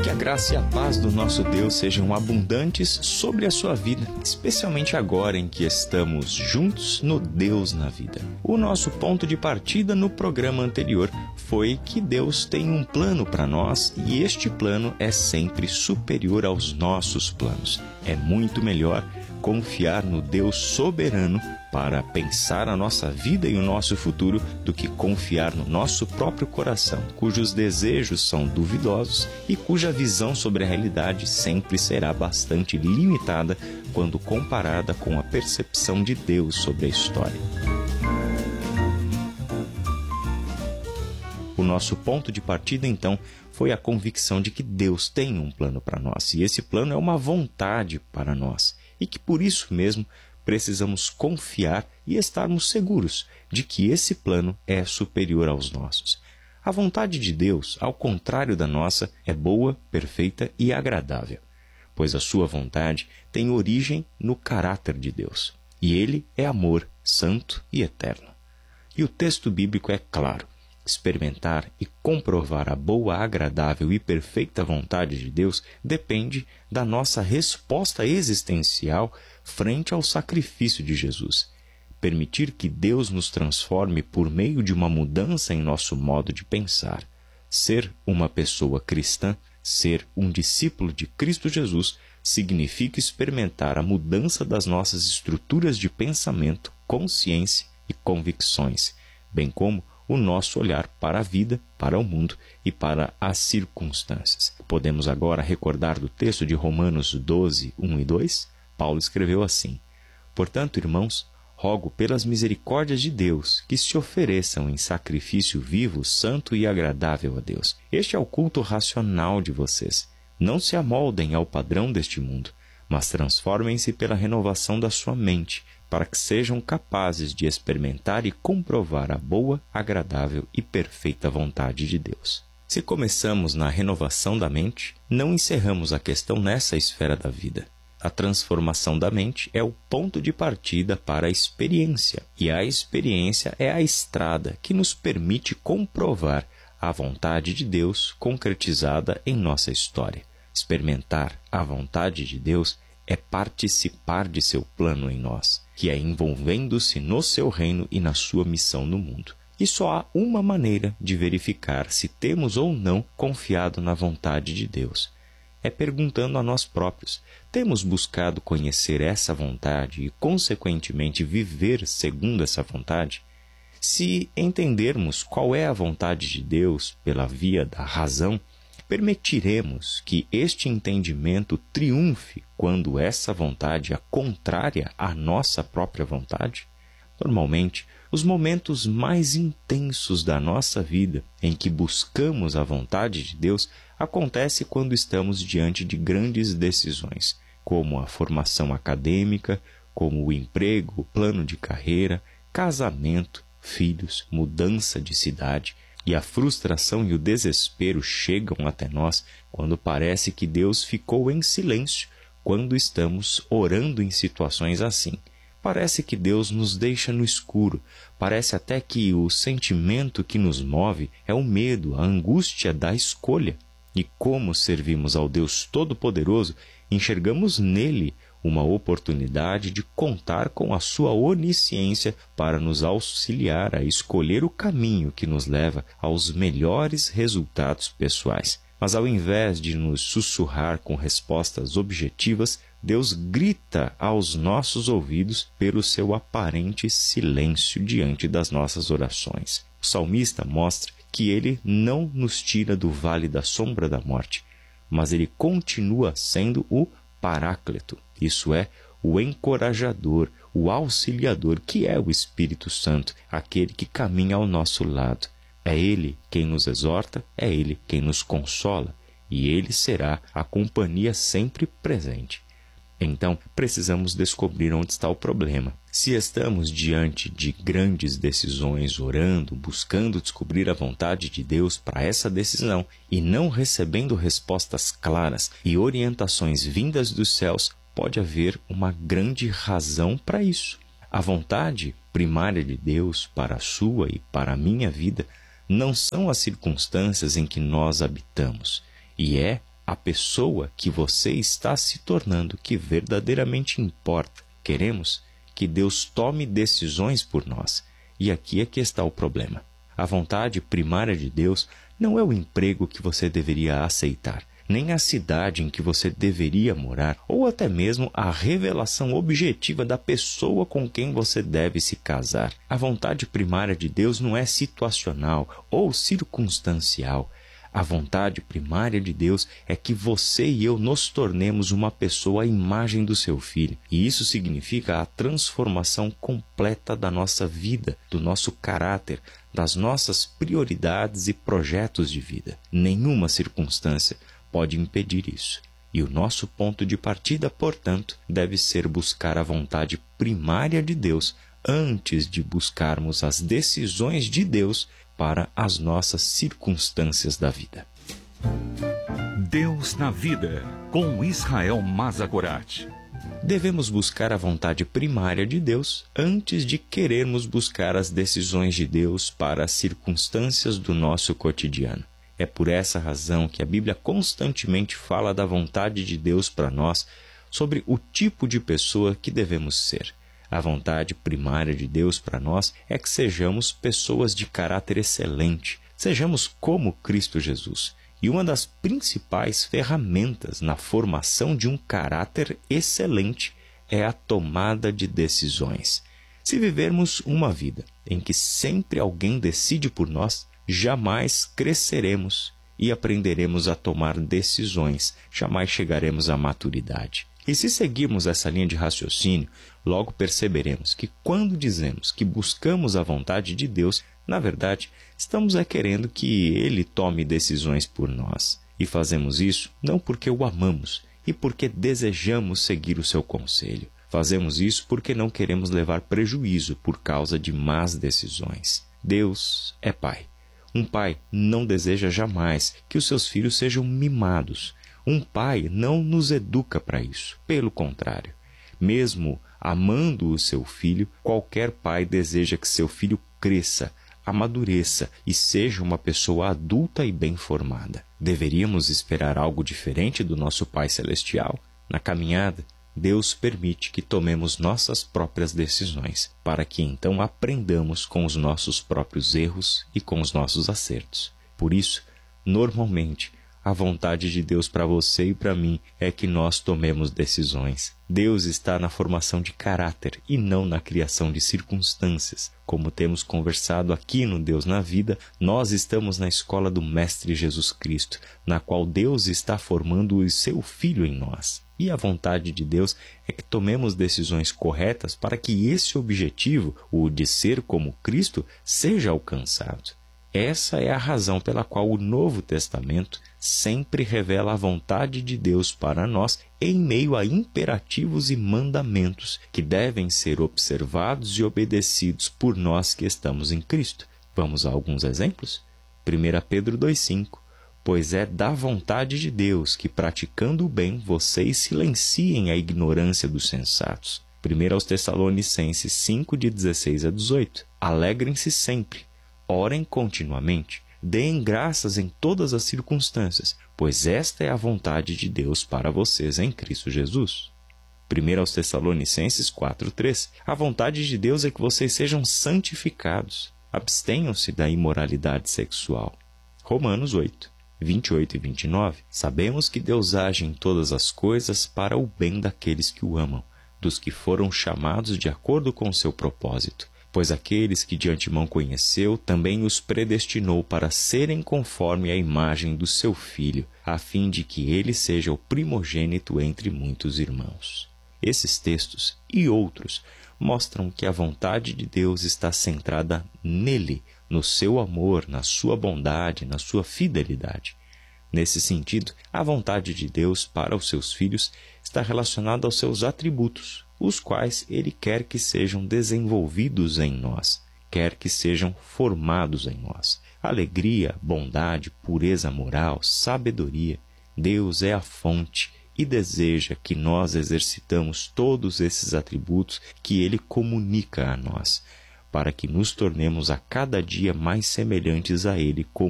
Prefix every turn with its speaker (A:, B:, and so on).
A: Que a graça e a paz do nosso Deus sejam abundantes sobre a sua vida, especialmente agora em que estamos juntos no Deus na Vida. O nosso ponto de partida no programa anterior foi que Deus tem um plano para nós e este plano é sempre superior aos nossos planos. É muito melhor confiar no Deus soberano para pensar a nossa vida e o nosso futuro do que confiar no nosso próprio coração, cujos desejos são duvidosos e cuja visão sobre a realidade sempre será bastante limitada quando comparada com a percepção de Deus sobre a história. O nosso ponto de partida, então, foi a convicção de que Deus tem um plano para nós, e esse plano é uma vontade para nós, e que por isso mesmo precisamos confiar e estarmos seguros de que esse plano é superior aos nossos. A vontade de Deus, ao contrário da nossa, é boa, perfeita e agradável, pois a sua vontade tem origem no caráter de Deus, e ele é amor, santo e eterno. E o texto bíblico é claro. Experimentar e comprovar a boa, agradável e perfeita vontade de Deus depende da nossa resposta existencial frente ao sacrifício de Jesus. Permitir que Deus nos transforme por meio de uma mudança em nosso modo de pensar. Ser uma pessoa cristã, ser um discípulo de Cristo Jesus, significa experimentar a mudança das nossas estruturas de pensamento, consciência e convicções, bem como o nosso olhar para a vida, para o mundo e para as circunstâncias. Podemos agora recordar do texto de Romanos 12, 1 e 2? Paulo escreveu assim: Portanto, irmãos, rogo pelas misericórdias de Deus que se ofereçam em sacrifício vivo, santo e agradável a Deus. Este é o culto racional de vocês. Não se amoldem ao padrão deste mundo, mas transformem-se pela renovação da sua mente, para que sejam capazes de experimentar e comprovar a boa, agradável e perfeita vontade de Deus. Se começamos na renovação da mente, não encerramos a questão nessa esfera da vida. A transformação da mente é o ponto de partida para a experiência, e a experiência é a estrada que nos permite comprovar a vontade de Deus concretizada em nossa história. Experimentar a vontade de Deus é participar de seu plano em nós, que é envolvendo-se no seu reino e na sua missão no mundo. E só há uma maneira de verificar se temos ou não confiado na vontade de Deus. É perguntando a nós próprios: temos buscado conhecer essa vontade e, consequentemente, viver segundo essa vontade? Se entendermos qual é a vontade de Deus pela via da razão, permitiremos que este entendimento triunfe quando essa vontade é contrária à nossa própria vontade? Normalmente, os momentos mais intensos da nossa vida em que buscamos a vontade de Deus acontecem quando estamos diante de grandes decisões, como a formação acadêmica, como o emprego, o plano de carreira, casamento, filhos, mudança de cidade. E a frustração e o desespero chegam até nós quando parece que Deus ficou em silêncio quando estamos orando em situações assim. Parece que Deus nos deixa no escuro. Parece até que o sentimento que nos move é o medo, a angústia da escolha. E como servimos ao Deus Todo-Poderoso, enxergamos nele uma oportunidade de contar com a sua onisciência para nos auxiliar a escolher o caminho que nos leva aos melhores resultados pessoais. Mas ao invés de nos sussurrar com respostas objetivas, Deus grita aos nossos ouvidos pelo seu aparente silêncio diante das nossas orações. O salmista mostra que ele não nos tira do vale da sombra da morte, mas ele continua sendo o Paráclito, isso é, o encorajador, o auxiliador, que é o Espírito Santo, aquele que caminha ao nosso lado. É Ele quem nos exorta, é Ele quem nos consola, e Ele será a companhia sempre presente. Então, precisamos descobrir onde está o problema. Se estamos diante de grandes decisões, orando, buscando descobrir a vontade de Deus para essa decisão e não recebendo respostas claras e orientações vindas dos céus, pode haver uma grande razão para isso. A vontade primária de Deus para a sua e para a minha vida não são as circunstâncias em que nós habitamos, e é a pessoa que você está se tornando que verdadeiramente importa. Queremos que Deus tome decisões por nós. E aqui é que está o problema. A vontade primária de Deus não é o emprego que você deveria aceitar, nem a cidade em que você deveria morar, ou até mesmo a revelação objetiva da pessoa com quem você deve se casar. A vontade primária de Deus não é situacional ou circunstancial. A vontade primária de Deus é que você e eu nos tornemos uma pessoa à imagem do seu Filho. E isso significa a transformação completa da nossa vida, do nosso caráter, das nossas prioridades e projetos de vida. Nenhuma circunstância pode impedir isso. E o nosso ponto de partida, portanto, deve ser buscar a vontade primária de Deus antes de buscarmos as decisões de Deus para as nossas circunstâncias da vida.
B: Deus na vida, com Israel Mazagorat.
A: Devemos buscar a vontade primária de Deus antes de querermos buscar as decisões de Deus para as circunstâncias do nosso cotidiano. É por essa razão que a Bíblia constantemente fala da vontade de Deus para nós, sobre o tipo de pessoa que devemos ser. A vontade primária de Deus para nós é que sejamos pessoas de caráter excelente, sejamos como Cristo Jesus. E uma das principais ferramentas na formação de um caráter excelente é a tomada de decisões. Se vivermos uma vida em que sempre alguém decide por nós, jamais cresceremos e aprenderemos a tomar decisões, jamais chegaremos à maturidade. E se seguirmos essa linha de raciocínio, logo perceberemos que quando dizemos que buscamos a vontade de Deus, na verdade, estamos querendo que Ele tome decisões por nós. E fazemos isso não porque o amamos e porque desejamos seguir o seu conselho. Fazemos isso porque não queremos levar prejuízo por causa de más decisões. Deus é Pai. Um pai não deseja jamais que os seus filhos sejam mimados. Um pai não nos educa para isso. Pelo contrário, mesmo amando o seu filho, qualquer pai deseja que seu filho cresça, amadureça e seja uma pessoa adulta e bem formada. Deveríamos esperar algo diferente do nosso Pai Celestial? Na caminhada, Deus permite que tomemos nossas próprias decisões, para que então aprendamos com os nossos próprios erros e com os nossos acertos. Por isso, normalmente, a vontade de Deus para você e para mim é que nós tomemos decisões. Deus está na formação de caráter e não na criação de circunstâncias. Como temos conversado aqui no Deus na Vida, nós estamos na escola do Mestre Jesus Cristo, na qual Deus está formando o seu Filho em nós. E a vontade de Deus é que tomemos decisões corretas para que esse objetivo, o de ser como Cristo, seja alcançado. Essa é a razão pela qual o Novo Testamento sempre revela a vontade de Deus para nós em meio a imperativos e mandamentos que devem ser observados e obedecidos por nós que estamos em Cristo. Vamos a alguns exemplos? 1 Pedro 2,5. Pois é da vontade de Deus que, praticando o bem, vocês silenciem a ignorância dos sensatos. 1 Tessalonicenses 5, de 16 a 18. Alegrem-se sempre. Orem continuamente, deem graças em todas as circunstâncias, pois esta é a vontade de Deus para vocês em Cristo Jesus. 1 Tessalonicenses 4:3. A vontade de Deus é que vocês sejam santificados, abstenham-se da imoralidade sexual. Romanos 8, 28 e 29. Sabemos que Deus age em todas as coisas para o bem daqueles que o amam, dos que foram chamados de acordo com o seu propósito. Pois aqueles que de antemão conheceu, também os predestinou para serem conforme a imagem do seu Filho, a fim de que ele seja o primogênito entre muitos irmãos. Esses textos e outros mostram que a vontade de Deus está centrada nele, no seu amor, na sua bondade, na sua fidelidade. Nesse sentido, a vontade de Deus para os seus filhos está relacionada aos seus atributos, os quais Ele quer que sejam desenvolvidos em nós, quer que sejam formados em nós. Alegria, bondade, pureza moral, sabedoria. Deus é a fonte e deseja que nós exercitamos todos esses atributos que Ele comunica a nós, para que nos tornemos a cada dia mais semelhantes a Ele como